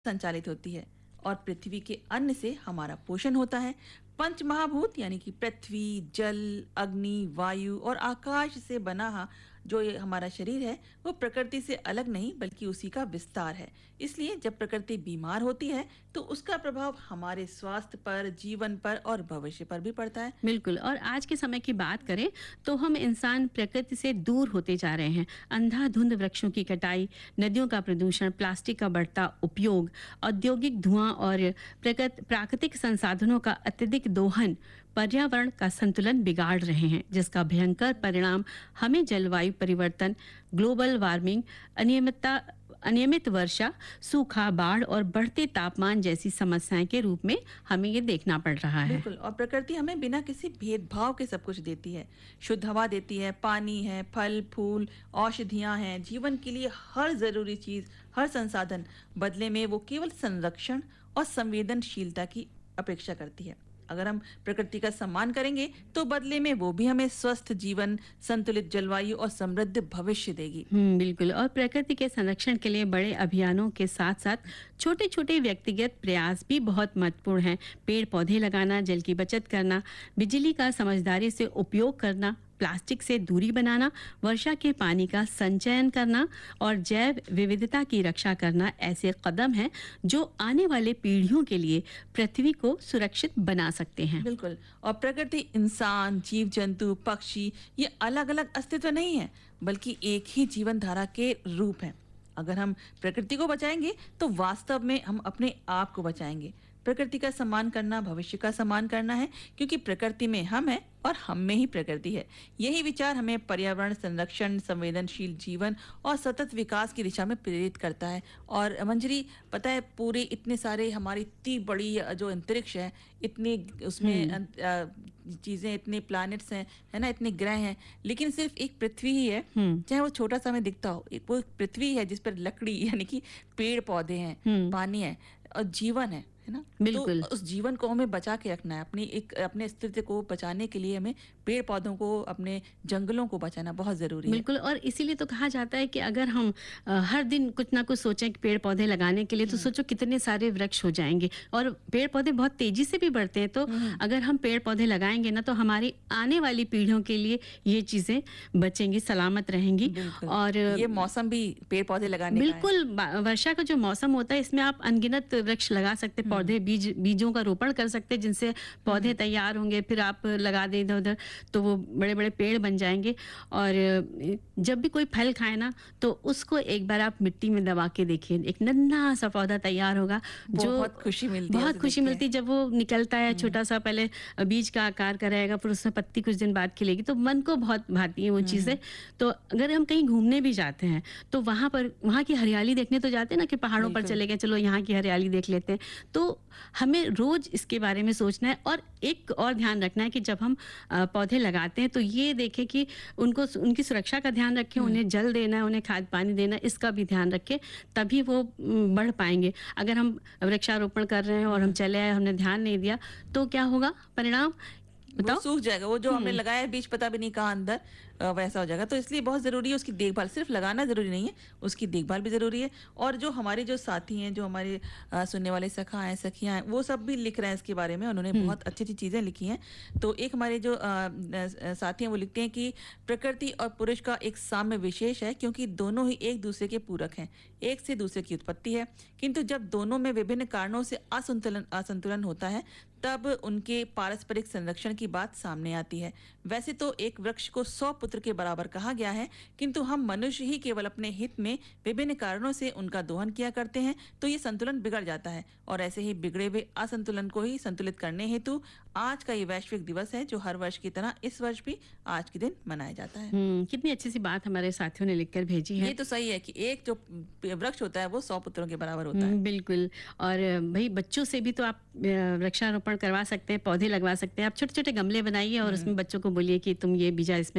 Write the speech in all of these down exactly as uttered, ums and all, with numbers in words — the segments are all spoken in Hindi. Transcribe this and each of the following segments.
संचालित होती है और पृथ्वी के अन्न से हमारा पोषण होता है। पंच महाभूत यानी कि पृथ्वी, जल, अग्नि, वायु और आकाश से बना हा- जो ये हमारा शरीर है वो प्रकृति से अलग नहीं बल्कि उसी का विस्तार है। इसलिए जब प्रकृति बीमार होती है तो उसका प्रभाव हमारे स्वास्थ्य पर, जीवन पर और भविष्य पर भी पड़ता है। बिल्कुल। और आज के समय की बात करें तो हम इंसान प्रकृति से दूर होते जा रहे हैं। अंधाधुंध वृक्षों की कटाई, नदियों का प्रदूषण, प्लास्टिक का बढ़ता उपयोग, औद्योगिक धुआं और प्रकृत प्राकृतिक संसाधनों का अत्यधिक दोहन पर्यावरण का संतुलन बिगाड़ रहे हैं, जिसका भयंकर परिणाम हमें जलवायु परिवर्तन, ग्लोबल वार्मिंग, अनियमितता अनियमित वर्षा, सूखा, बाढ़ और बढ़ते तापमान जैसी समस्याएं के रूप में हमें ये देखना पड़ रहा है। बिल्कुल, और प्रकृति हमें बिना किसी भेदभाव के सब कुछ देती है। शुद्ध हवा देती है, पानी है, फल फूल, औषधियां हैं, जीवन के लिए हर जरूरी चीज, हर संसाधन। बदले में वो केवल संरक्षण और संवेदनशीलता की अपेक्षा करती है। अगर हम प्रकृति का सम्मान करेंगे तो बदले में वो भी हमें स्वस्थ जीवन, संतुलित जलवायु और समृद्ध भविष्य देगी। हम्म, बिल्कुल। और प्रकृति के संरक्षण के लिए बड़े अभियानों के साथ साथ छोटे छोटे व्यक्तिगत प्रयास भी बहुत महत्वपूर्ण हैं। पेड़ पौधे लगाना, जल की बचत करना, बिजली का समझदारी से उपयोग करना, प्लास्टिक से दूरी बनाना, वर्षा के पानी का संचयन करना और जैव विविधता की रक्षा करना ऐसे कदम हैं जो आने वाले पीढ़ियों के लिए पृथ्वी को सुरक्षित बना सकते हैं। बिल्कुल, और प्रकृति इंसान, जीव जंतु, पक्षी ये अलग अलग अस्तित्व नहीं है बल्कि एक ही जीवन धारा के रूप हैं। अगर हम प्रकृति को बचाएंगे तो वास्तव में हम अपने आप को बचाएंगे। प्रकृति का सम्मान करना भविष्य का सम्मान करना है, क्योंकि प्रकृति में हम हैं और हम में ही प्रकृति है। यही विचार हमें पर्यावरण संरक्षण, संवेदनशील जीवन और सतत विकास की दिशा में प्रेरित करता है। और मंजरी, पता है पूरे इतने सारे हमारी इतनी बड़ी जो अंतरिक्ष है, इतने उसमें हम्म, अंत- अ, चीजें, इतने प्लैनेट्स हैं, है ना, इतने ग्रह हैं, लेकिन सिर्फ एक पृथ्वी ही है, हम्म, चाहे वो छोटा सा हमें दिखता हो। एक वो पृथ्वी है जिस पर लकड़ी यानी कि पेड़ पौधे हैं, हम्म, पानी है और जीवन है है ना। तो बिल्कुल। उस जीवन को हमें बचा के रखना है। अपनी एक अपने अस्तित्व को बचाने के लिए हमें पेड़ पौधों को, अपने जंगलों को बचाना बहुत जरूरी है। बिल्कुल। और इसीलिए तो कहा जाता है कि अगर हम अ, हर दिन कुछ ना कुछ सोचें कि पेड़ पौधे लगाने के लिए, तो सोचो कितने सारे वृक्ष हो जाएंगे। और पेड़ पौधे बहुत तेजी से भी बढ़ते हैं, तो हम्म, अगर हम पेड़ पौधे लगाएंगे ना तो हमारी आने वाली पीढ़ियों के लिए ये चीजें बचेंगी, सलामत रहेंगी। बिल्कुल। और ये मौसम भी पेड़ पौधे लगाने का है। बिल्कुल, बा- वर्षा का जो मौसम होता है इसमें आप अनगिनत वृक्ष लगा सकते, पौधे, बीज बीजों का रोपण कर सकते, जिनसे पौधे तैयार होंगे, फिर आप लगा दें इधर उधर, तो वो बड़े बड़े पेड़ बन जाएंगे। और अ, जब भी कोई फल खाए ना तो उसको एक बार आप मिट्टी में दबा के देखिए, एक नन्हा सा पौधा तैयार होगा जो बहुत खुशी मिलती है बहुत उसे देख खुशी के। मिलती है। जब वो निकलता है छोटा सा, पहले बीज का आकार का रहेगा, फिर उसमें पत्ती कुछ दिन बाद खिलेगी, तो मन को बहुत भाती है वो चीजें। तो अगर हम कहीं घूमने भी जाते हैं तो वहां पर, वहां की हरियाली देखने तो जाते हैं ना, कि पहाड़ों पर बिल्कुल। चले गए, चलो यहाँ की हरियाली देख लेते हैं। तो हमें रोज इसके बारे में सोचना है। और एक और ध्यान रखना है कि जब हम अ, पौधे लगाते हैं तो ये देखें कि उनको, उनकी सुरक्षा का ध्यान रखें, उन्हें जल देना है, उन्हें खाद पानी देना है, इसका भी ध्यान रखें, तभी वो म, बढ़ पाएंगे। अगर हम वृक्षारोपण कर रहे हैं और हम चले आए, हमने ध्यान नहीं दिया, तो क्या होगा परिणाम, वो बताओ। सूख जाएगा, वो जो हमने हम्म, लगाया है बीज पता भी नहीं कहाँ अंदर, अ, वैसा हो जाएगा। तो इसलिए बहुत जरूरी है उसकी देखभाल। सिर्फ लगाना जरूरी नहीं है, उसकी देखभाल भी जरूरी है। और जो हमारे जो साथी हैं, जो हमारे अ, सुनने वाले सखा हैं, सखियां हैं, वो सब भी लिख रहे हैं इसके बारे में। उन्होंने हम्म, बहुत अच्छी अच्छी चीजें लिखी हैं। तो एक हमारे जो अ, अ, साथी हैं वो लिखते हैं कि प्रकृति और पुरुष का एक साम्य विशेष है, क्योंकि दोनों ही एक दूसरे के पूरक हैं। एक से दूसरे की उत्पत्ति है, किंतु जब दोनों में विभिन्न कारणों से असंतुलन असंतुलन होता है तब उनके पारस्परिक संरक्षण की बात सामने आती है। वैसे तो एक वृक्ष को सौ पुत्र के बराबर कहा गया है, किंतु हम मनुष्य ही केवल अपने हित में विभिन्न कारणों से उनका दोहन किया करते हैं, तो ये संतुलन बिगड़ जाता है। और ऐसे ही बिगड़े हुए असंतुलन को ही संतुलित करने हेतु आज का ये वैश्विक दिवस है, जो हर वर्ष की तरह इस वर्ष भी आज के दिन मनाया जाता है। हम्म, कितनी अच्छी सी बात हमारे साथियों ने लिखकर भेजी ये है। तो सही है कि एक जो वृक्ष होता है वो सौ पुत्रों के बराबर होता है। हम्म, बिल्कुल। और अ, भाई बच्चों से भी तो आप अ, वृक्षारोपण करवा सकते हैं, पौधे लगवा सकते हैं। आप छोटे छोटे गमले बनाइए और उसमें बच्चों को बोलिए कि तुम ये बीजा इसमें बो दो,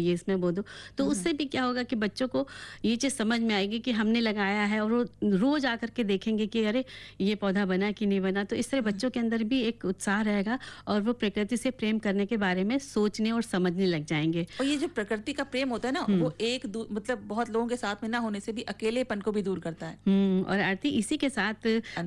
ये इसमें बो दो। तो उससे भी क्या होगा कि बच्चों को ये चीज़ समझ में आएगी कि हमने लगाया है, और वो रोज़ आकर के देखेंगे कि अरे ये पौधा बना कि नहीं बना। तो इस तरह बच्चों के अंदर भी एक उत्साह रहेगा और वो प्रकृति से प्रेम करने के बारे में सोचने और समझने लग जाएँगे। और ये जो प्रकृति का प्रेम होता है ना, हुँ। वो एक दू मतलब बहुत लोगों के साथ में ना होने से भी अकेलेपन को भी दूर करता है। हुँ, और आरती इसी के साथ